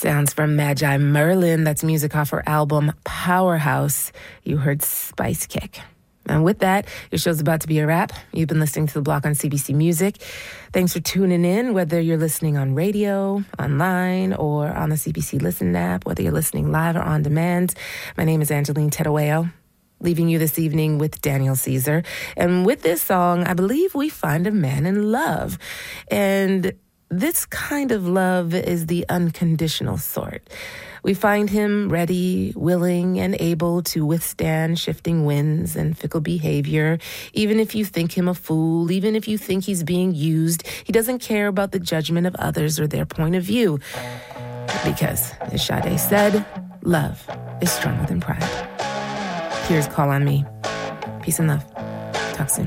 Sounds from Magi Merlin. That's music off her album Powerhouse. You heard Spice Kick. And with that, your show's about to be a wrap. You've been listening to The Block on CBC Music. Thanks for tuning in, whether you're listening on radio, online, or on the CBC Listen app, whether you're listening live or on demand. My name is Angeline Tedaweo, leaving you this evening with Daniel Caesar. And with this song, I believe we find a man in love. And this kind of love is the unconditional sort. We find him ready, willing, and able to withstand shifting winds and fickle behavior. Even if you think him a fool, even if you think he's being used, he doesn't care about the judgment of others or their point of view. Because, as Sade said, love is stronger than pride. Here's Call on Me. Peace and love. Talk soon.